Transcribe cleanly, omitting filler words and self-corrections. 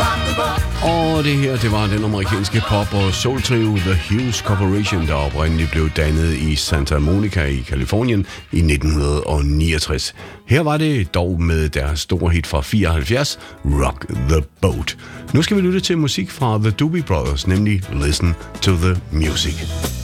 Og det her, det var den amerikanske pop- og soul-trio The Hughes Corporation, der oprindeligt blev dannet i Santa Monica i Californien i 1969. Her var det dog med deres store hit fra 74, Rock the Boat. Nu skal vi lytte til musik fra The Doobie Brothers, nemlig Listen to the Music.